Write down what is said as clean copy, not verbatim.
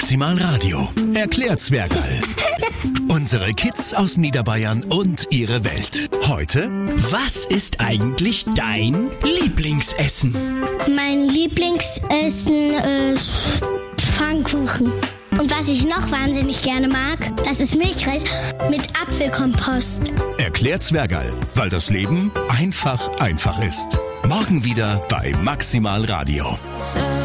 Maximal Radio erklärt Zwergerl. Unsere Kids aus Niederbayern und ihre Welt. Heute: Was ist eigentlich dein Lieblingsessen? Mein Lieblingsessen ist Pfannkuchen. Und was ich noch wahnsinnig gerne mag, das ist Milchreis mit Apfelkompost. Erklärt Zwergerl, weil das Leben einfach ist. Morgen wieder bei Maximal Radio.